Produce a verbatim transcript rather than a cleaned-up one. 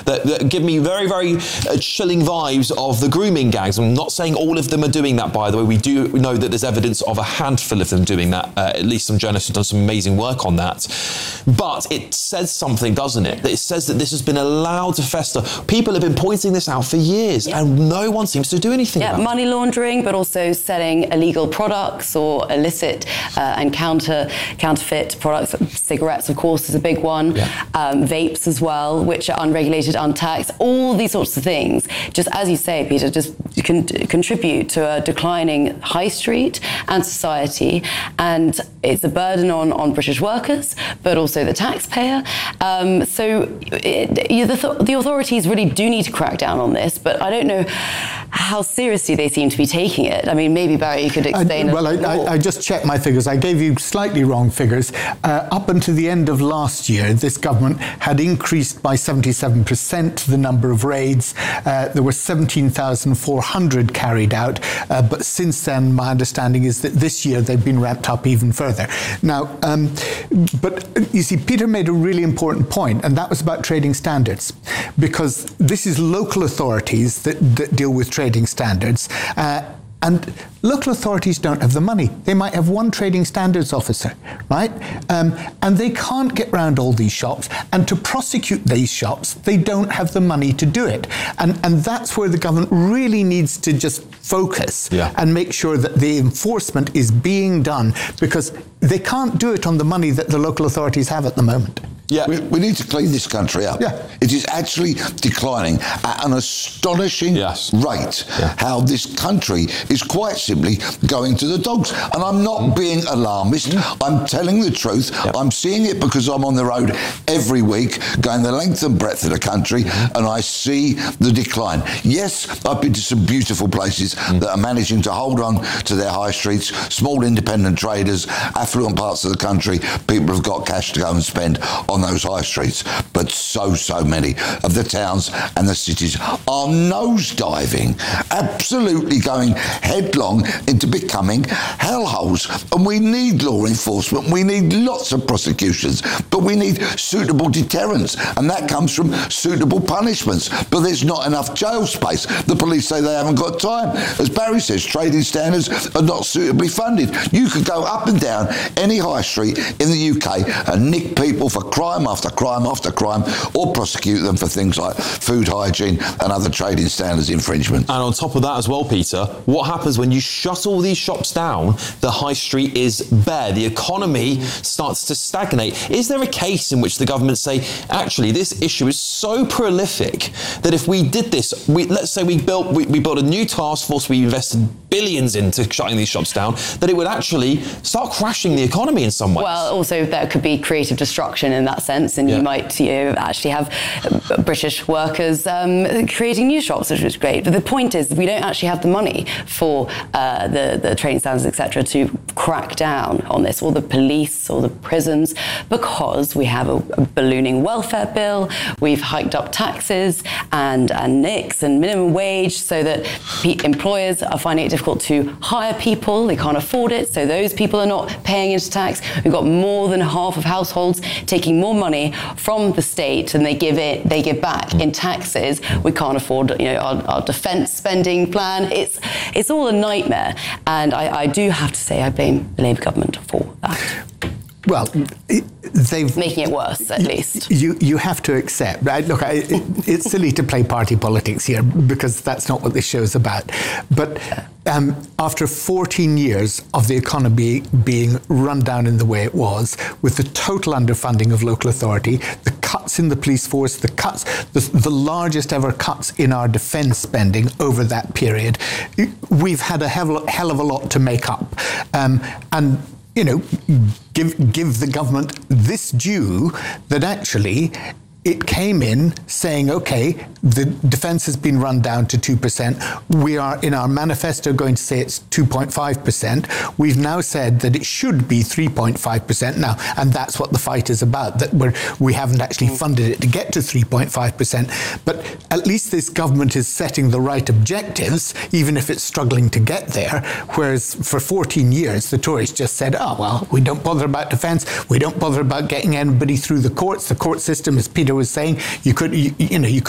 that, that give me very, very uh, chilling vibes of the grooming gangs. I'm not saying all of them are doing that, by the way. We do know that there's evidence of a handful of them doing that. Uh, at least some journalists have done some amazing work on that. But it says something, doesn't it? It says that this has been allowed to fester. People have been pointing this out for years, yeah. and no one seems to do anything yeah, about it. Money laundering, but also selling illegal products or illicit uh, and counter counterfeit products. Cigarettes, of course, is a big one. Yeah. Um, vapes as well, which are unregulated, untaxed. All these sorts of things, just as you say, Peter, just can contribute to a declining high street and society. And it's a burden on, on British workers, but also the taxpayer. Um, so it, you, the, the authorities really do need to crack down on this, but I don't know how seriously they seem to be taking it. I mean, maybe, Barry, you could explain I, well, it I, I, I just checked my figures. I gave you slightly wrong figures. Uh, up until the end of last year, this government had increased by seventy-seven percent the number of raids. Uh, there were seventeen thousand four hundred carried out, uh, but since then, my understanding is that this year they've been ramped up even further. Now, um, but you see, Peter made a really important point, and that was about trading standards, because this is local authorities that, that deal with trading standards. Uh, And local authorities don't have the money. They might have one trading standards officer, right? Um, and they can't get round all these shops. And to prosecute these shops, they don't have the money to do it. And, and that's where the government really needs to just focus yeah. and make sure that the enforcement is being done, because they can't do it on the money that the local authorities have at the moment. Yeah, we, we need to clean this country up. Yeah. It is actually declining at an astonishing yes. rate. Yeah. How this country is quite simply going to the dogs. And I'm not mm. being alarmist. Mm. I'm telling the truth. Yep. I'm seeing it because I'm on the road every week, going the length and breadth of the country, mm. and I see the decline. Yes, I've been to some beautiful places mm. that are managing to hold on to their high streets, small independent traders, affluent parts of the country, people have got cash to go and spend on those high streets, but so, so many of the towns and the cities are nosediving, absolutely going headlong into becoming hellholes. And we need law enforcement, we need lots of prosecutions, but we need suitable deterrence, and that comes from suitable punishments. But there's not enough jail space. The police say they haven't got time. As Barry says, trading standards are not suitably funded. You could go up and down any high street in the U K and nick people for crime after crime after crime, or prosecute them for things like food hygiene and other trading standards infringements. And on top of that as well, Peter, what happens when you shut all these shops down? The high street is bare. The economy starts to stagnate. Is there a case in which the government say, actually, this issue is so prolific that if we did this, we, let's say we built we, we built a new task force, we invested billions into shutting these shops down, that it would actually start crashing the economy in some ways? Well, also there could be creative destruction in that sense, and yeah. you might you know, actually have British workers um, creating new shops, which is great. But the point is, we don't actually have the money for uh, the, the trading standards, et cetera, to crack down on this, or the police or the prisons, because we have a, a ballooning welfare bill, we've hiked up taxes and, and N I C S and minimum wage, so that pe- employers are finding it difficult to hire people, they can't afford it, so those people are not paying into tax. We've got more than half of households taking more money from the state than they give it, they give back in taxes. We can't afford, you know, our, our defence spending plan. It's it's all a nightmare, and I, I do have to say I blame the Labour government for that. Well, they've... Making it worse, at least. You you have to accept, right? Look, I, it, it's silly to play party politics here, because that's not what this show's about. But um, after fourteen years of the economy being run down in the way it was, with the total underfunding of local authority, the cuts in the police force, the cuts, the, the largest ever cuts in our defence spending over that period, we've had a hell, hell of a lot to make up. Um, and you know, give give the government this due, that actually it came in saying, okay, the defence has been run down to two percent. We are, in our manifesto, going to say it's two point five percent. We've now said that it should be three point five percent now, and that's what the fight is about, that we're, we haven't actually funded it to get to three point five percent. But at least this government is setting the right objectives, even if it's struggling to get there, whereas for fourteen years, the Tories just said, oh, well, we don't bother about defence, we don't bother about getting anybody through the courts. The court system, as Peter was saying, you could, you, you know, you could